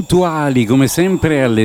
Puntuali come sempre alle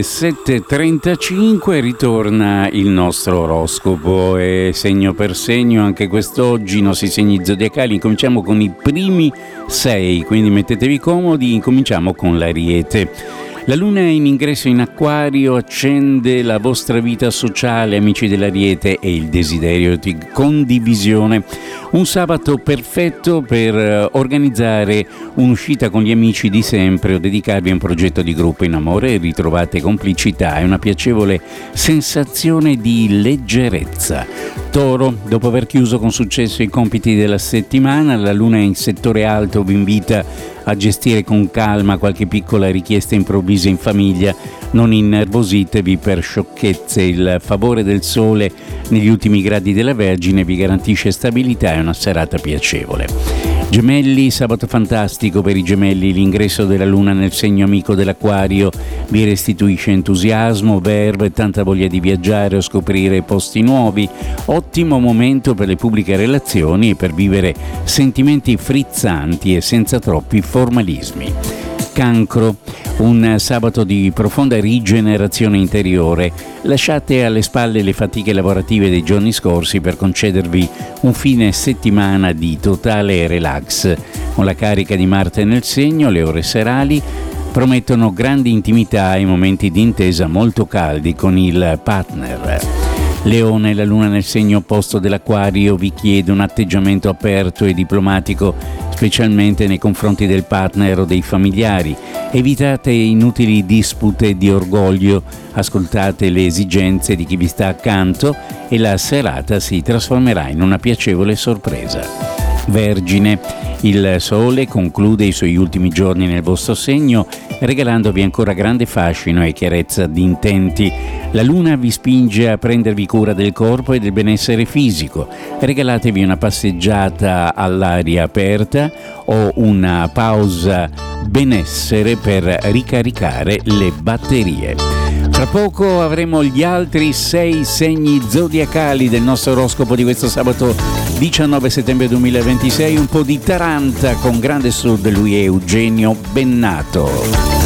7.35 ritorna il nostro oroscopo e segno per segno anche quest'oggi i nostri segni zodiacali. Incominciamo con i primi 6, quindi mettetevi comodi, incominciamo con l'Ariete. La luna in ingresso in Acquario accende la vostra vita sociale, amici dell'Ariete, e il desiderio di condivisione. Un sabato perfetto per organizzare un'uscita con gli amici di sempre o dedicarvi a un progetto di gruppo in amore e ritrovate complicità e una piacevole sensazione di leggerezza. Toro, dopo aver chiuso con successo i compiti della settimana, la luna in settore alto vi invita a gestire con calma qualche piccola richiesta improvvisa in famiglia. Non innervositevi per sciocchezze. Il favore del sole negli ultimi gradi della Vergine vi garantisce stabilità e una serata piacevole. Gemelli, sabato fantastico per i gemelli. L'ingresso della luna nel segno amico dell'Acquario vi restituisce entusiasmo, verve e tanta voglia di viaggiare o scoprire posti nuovi. Ottimo momento per le pubbliche relazioni e per vivere sentimenti frizzanti e senza troppi formalismi. Cancro, un sabato di profonda rigenerazione interiore. Lasciate alle spalle le fatiche lavorative dei giorni scorsi per concedervi un fine settimana di totale relax. Con la carica di Marte nel segno, le ore serali promettono grandi intimità e momenti di intesa molto caldi con il partner. Leone, la luna nel segno opposto dell'Acquario vi chiede un atteggiamento aperto e diplomatico, specialmente nei confronti del partner o dei familiari. Evitate inutili dispute di orgoglio, ascoltate le esigenze di chi vi sta accanto e la serata si trasformerà in una piacevole sorpresa. Vergine, il Sole conclude i suoi ultimi giorni nel vostro segno regalandovi ancora grande fascino e chiarezza di intenti. La Luna vi spinge a prendervi cura del corpo e del benessere fisico. Regalatevi una passeggiata all'aria aperta o una pausa benessere per ricaricare le batterie. Tra poco avremo gli altri 6 segni zodiacali del nostro oroscopo di questo sabato 19 settembre 2026, un po' di Taranta con Grande Sud, lui è Eugenio Bennato.